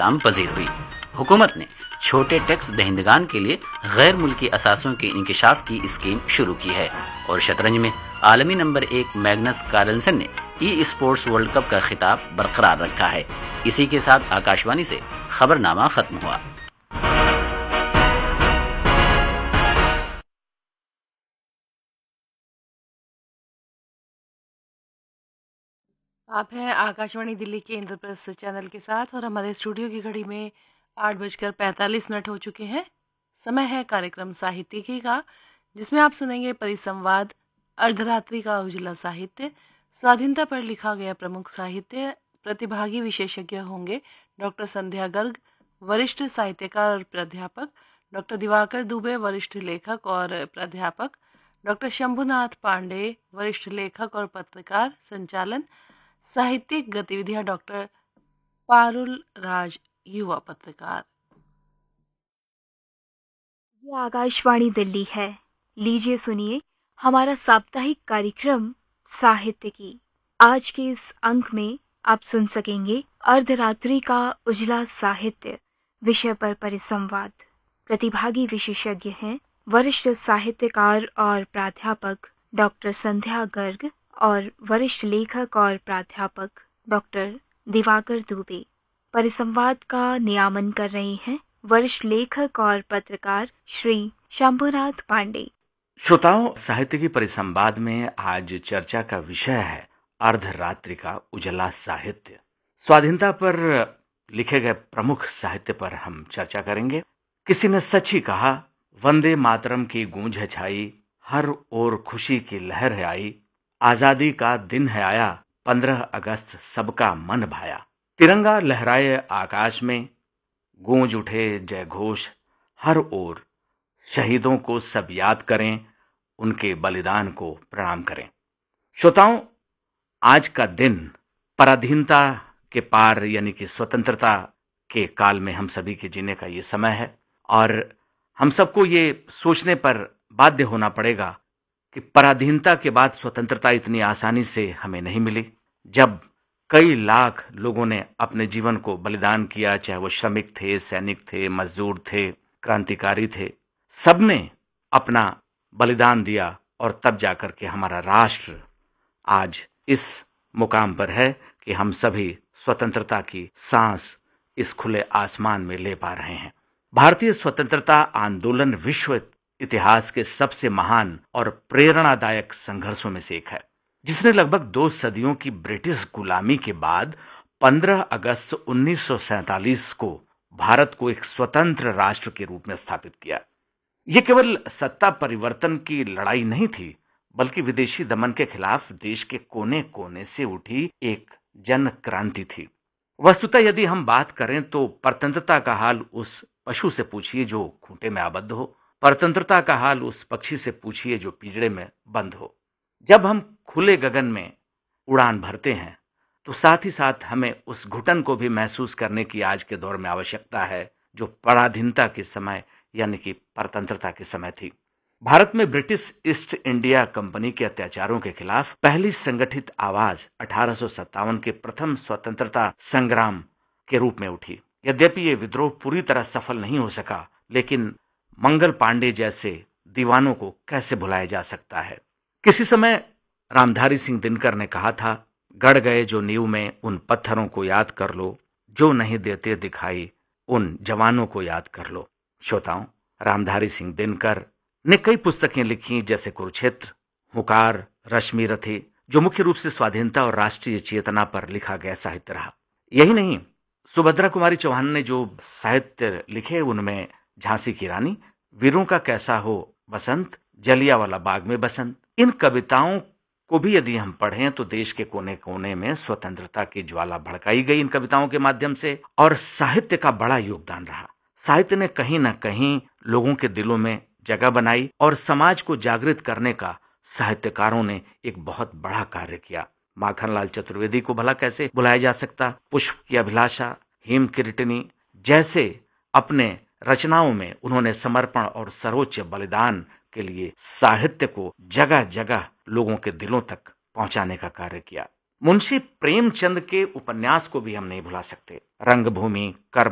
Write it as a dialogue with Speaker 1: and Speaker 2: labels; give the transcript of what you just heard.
Speaker 1: इस्तेहकाम पजीर हुई। हुकूमत ने छोटे टैक्स दहिंदगान के लिए गैर मुल्की असासों के इंकिशाफ की स्कीम शुरू की है और शतरंज में आलमी नंबर 1 मैग्नस कार्लसन ने ई स्पोर्ट्स वर्ल्ड कप का खिताब बरकरार रखा है। इसी के साथ आकाशवाणी से खबरनामा खत्म हुआ।
Speaker 2: आप हैं आकाशवाणी दिल्ली के इंद्रप्रस्थ चैनल के साथ और हमारे स्टूडियो की घड़ी में 8:45 हो चुके हैं। समय है कार्यक्रम साहित्यिकी का, जिसमें आप सुनेंगे परिसंवाद, अर्धरात्रि का उजला साहित्य, स्वाधीनता पर लिखा गया प्रमुख साहित्य। प्रतिभागी विशेषज्ञ होंगे डॉक्टर संध्या गर्ग, वरिष्ठ साहित्यकार और प्राध्यापक, डॉक्टर दिवाकर दुबे, वरिष्ठ लेखक और प्राध्यापक, डॉक्टर शंभुनाथ पांडे, वरिष्ठ लेखक और पत्रकार। संचालन साहित्यिक गतिविधियां डॉक्टर पारुल राज, युवा पत्रकार।
Speaker 3: ये आकाशवाणी दिल्ली है। लीजिए सुनिए हमारा साप्ताहिक कार्यक्रम साहित्य की। आज के इस अंक में आप सुन सकेंगे अर्धरात्रि का उजला साहित्य विषय पर परिसंवाद। प्रतिभागी विशेषज्ञ हैं वरिष्ठ साहित्यकार और प्राध्यापक डॉक्टर संध्या गर्ग और वरिष्ठ लेखक और प्राध्यापक डॉक्टर दिवाकर दुबे। परिसंवाद का नियामन कर रहे हैं वरिष्ठ लेखक और पत्रकार श्री शंभुनाथ पांडे।
Speaker 4: श्रोताओं, साहित्य की परिसंवाद में आज चर्चा का विषय है अर्धरात्रि का उजला साहित्य। स्वाधीनता पर लिखे गए प्रमुख साहित्य पर हम चर्चा करेंगे। किसी ने सच ही कहा, वंदे मातरम की गूंज है छाई, हर ओर खुशी की लहर है आई, आजादी का दिन है आया, 15 अगस्त सबका मन भाया। तिरंगा लहराए आकाश में, गूंज उठे जय घोष हर ओर, शहीदों को सब याद करें, उनके बलिदान को प्रणाम करें। श्रोताओं, आज का दिन पराधीनता के पार यानी कि स्वतंत्रता के काल में हम सभी के जीने का ये समय है और हम सबको ये सोचने पर बाध्य होना पड़ेगा कि पराधीनता के बाद स्वतंत्रता इतनी आसानी से हमें नहीं मिली। जब कई लाख लोगों ने अपने जीवन को बलिदान किया, चाहे वो श्रमिक थे, सैनिक थे, मजदूर थे, क्रांतिकारी थे, सबने अपना बलिदान दिया और तब जाकर के हमारा राष्ट्र आज इस मुकाम पर है कि हम सभी स्वतंत्रता की सांस इस खुले आसमान में ले पा रहे हैं। भारतीय स्वतंत्रता आंदोलन विश्व इतिहास के सबसे महान और प्रेरणादायक संघर्षों में से एक है, जिसने लगभग 2 सदियों की ब्रिटिश गुलामी के बाद 15 अगस्त 1947 को भारत को एक स्वतंत्र राष्ट्र के रूप में स्थापित किया। यह केवल सत्ता परिवर्तन की लड़ाई नहीं थी, बल्कि विदेशी दमन के खिलाफ देश के कोने कोने से उठी एक जन क्रांति थी। वस्तुतः यदि हम बात करें तो परतंत्रता का हाल उस पशु से पूछिए जो खूंटे में आबद्ध हो, परतंत्रता का हाल उस पक्षी से पूछिए जो पिंजड़े में बंद हो। जब हम खुले गगन में उड़ान भरते हैं तो साथ ही साथ हमें उस घुटन को भी महसूस करने की आज के दौर में आवश्यकता है जो पराधीनता के समय यानी कि परतंत्रता के समय थी। भारत में ब्रिटिश ईस्ट इंडिया कंपनी के अत्याचारों के खिलाफ पहली संगठित आवाज 1857 के प्रथम स्वतंत्रता संग्राम के रूप में उठी। यद्यपि ये विद्रोह पूरी तरह सफल नहीं हो सका, लेकिन मंगल पांडे जैसे दीवानों को कैसे भुलाया जा सकता है। किसी समय रामधारी सिंह दिनकर ने कहा था, गड़ गए जो नींव में उन पत्थरों को याद कर लो, जो नहीं देते दिखाई उन जवानों को याद कर लो। श्रोताओं, रामधारी सिंह दिनकर ने कई पुस्तकें लिखी, जैसे कुरुक्षेत्र, हुंकार, रश्मि रथी, जो मुख्य रूप से स्वाधीनता और राष्ट्रीय चेतना पर लिखा गया साहित्य रहा। यही नहीं, सुभद्रा कुमारी चौहान ने जो साहित्य लिखे उनमें झांसी की रानी, वीरों का कैसा हो बसंत, जलियांवाला बाग में बसंत, इन कविताओं को भी यदि हम पढ़ें तो देश के कोने कोने में स्वतंत्रता की ज्वाला भड़काई गई इन कविताओं के माध्यम से, और साहित्य का बड़ा योगदान रहा। साहित्य ने कहीं ना कहीं लोगों के दिलों में जगह बनाई और समाज को जागृत करने का साहित्यकारों ने एक बहुत बड़ा कार्य किया। माखनलाल चतुर्वेदी को भला कैसे भुलाया जा सकता। पुष्प की अभिलाषा, हेम कीर्तनी जैसे अपने रचनाओं में उन्होंने समर्पण और सर्वोच्च बलिदान के लिए साहित्य को जगह जगह लोगों के दिलों तक पहुंचाने का कार्य किया। मुंशी प्रेमचंद के उपन्यास को भी हम नहीं भुला सकते। रंगभूमि, कर्म